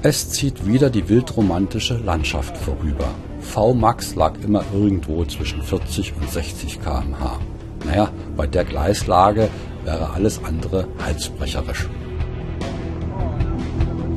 Es zieht wieder die wildromantische Landschaft vorüber. Vmax lag immer irgendwo zwischen 40 und 60 km/h. Naja, bei der Gleislage wäre alles andere halsbrecherisch.